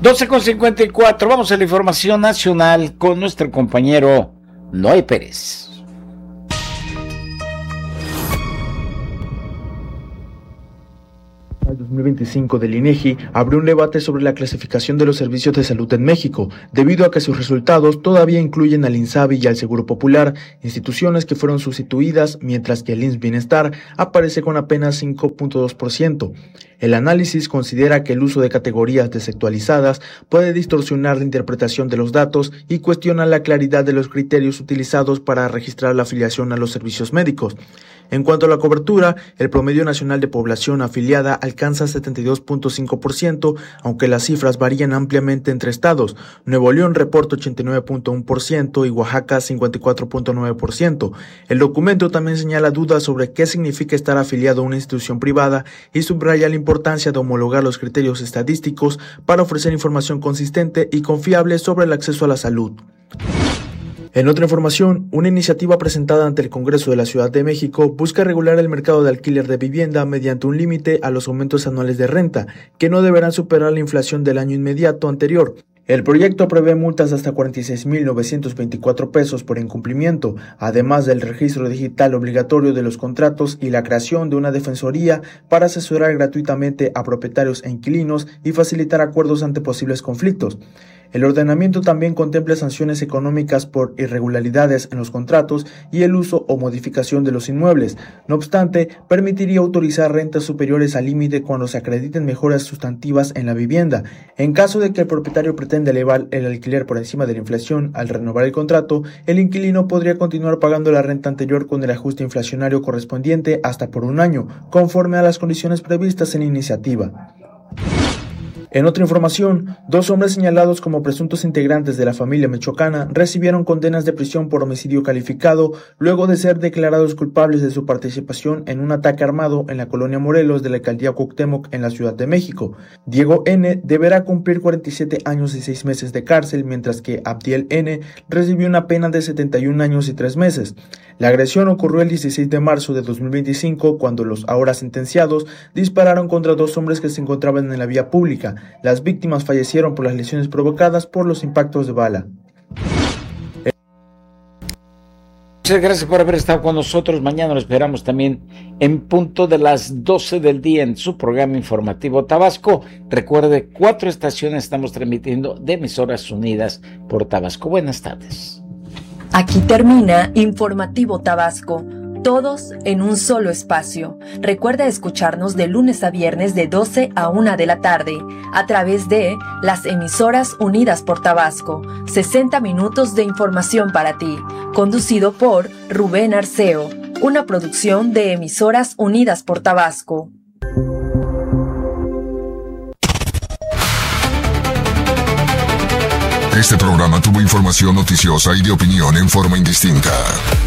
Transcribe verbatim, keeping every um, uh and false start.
doce con cincuenta y cuatro, vamos a la información nacional con nuestro compañero Noé Pérez. dos mil veinticinco del INEGI abrió un debate sobre la clasificación de los servicios de salud en México, debido a que sus resultados todavía incluyen al INSABI y al Seguro Popular, instituciones que fueron sustituidas, mientras que el I M S S Bienestar aparece con apenas cinco punto dos por ciento. El análisis considera que el uso de categorías desactualizadas puede distorsionar la interpretación de los datos y cuestiona la claridad de los criterios utilizados para registrar la afiliación a los servicios médicos. En cuanto a la cobertura, el promedio nacional de población afiliada alcanza setenta y dos punto cinco por ciento, aunque las cifras varían ampliamente entre estados. Nuevo León reporta ochenta y nueve punto uno por ciento y Oaxaca cincuenta y cuatro punto nueve por ciento. El documento también señala dudas sobre qué significa estar afiliado a una institución privada y subraya la importancia de homologar los criterios estadísticos para ofrecer información consistente y confiable sobre el acceso a la salud. En otra información, una iniciativa presentada ante el Congreso de la Ciudad de México busca regular el mercado de alquiler de vivienda mediante un límite a los aumentos anuales de renta, que no deberán superar la inflación del año inmediato anterior. El proyecto prevé multas de hasta cuarenta y seis mil novecientos veinticuatro pesos por incumplimiento, además del registro digital obligatorio de los contratos y la creación de una defensoría para asesorar gratuitamente a propietarios e inquilinos y facilitar acuerdos ante posibles conflictos. El ordenamiento también contempla sanciones económicas por irregularidades en los contratos y el uso o modificación de los inmuebles. No obstante, permitiría autorizar rentas superiores al límite cuando se acrediten mejoras sustantivas en la vivienda. En caso de que el propietario pretenda elevar el alquiler por encima de la inflación al renovar el contrato, el inquilino podría continuar pagando la renta anterior con el ajuste inflacionario correspondiente hasta por un año, conforme a las condiciones previstas en la iniciativa. En otra información, dos hombres señalados como presuntos integrantes de la familia michoacana recibieron condenas de prisión por homicidio calificado luego de ser declarados culpables de su participación en un ataque armado en la colonia Morelos de la alcaldía Cuauhtémoc en la Ciudad de México. Diego N. deberá cumplir cuarenta y siete años y seis meses de cárcel, mientras que Abdiel N. recibió una pena de setenta y un años y tres meses. La agresión ocurrió el dieciséis de marzo de dos mil veinticinco, cuando los ahora sentenciados dispararon contra dos hombres que se encontraban en la vía pública. Las víctimas fallecieron por las lesiones provocadas por los impactos de bala. Muchas gracias por haber estado con nosotros. Mañana lo esperamos también en punto de las doce del día en su programa informativo Tabasco. Recuerde, cuatro estaciones estamos transmitiendo de Emisoras Unidas por Tabasco. Buenas tardes. Aquí termina Informativo Tabasco. Todos en un solo espacio. Recuerda escucharnos de lunes a viernes de doce a una de la tarde a través de las Emisoras Unidas por Tabasco. sesenta minutos de información para ti. Conducido por Rubén Arceo. Una producción de Emisoras Unidas por Tabasco. Este programa tuvo información noticiosa y de opinión en forma indistinta.